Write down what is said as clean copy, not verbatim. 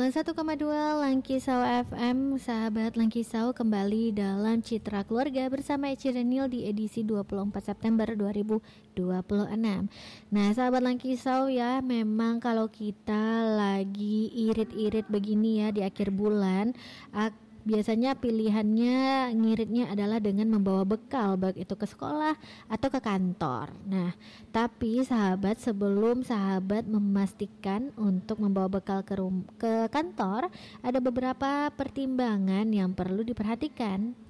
101,2 Langkisau FM, sahabat Langkisau kembali dalam Citra Keluarga bersama Eci Renil di edisi 24 September 2026. Nah, sahabat Langkisau ya, memang kalau kita lagi irit-irit begini ya di akhir bulan, biasanya pilihannya ngiritnya adalah dengan membawa bekal, baik itu ke sekolah atau ke kantor. Nah, tapi sahabat, sebelum sahabat memastikan untuk membawa bekal ke kantor, ada beberapa pertimbangan yang perlu diperhatikan.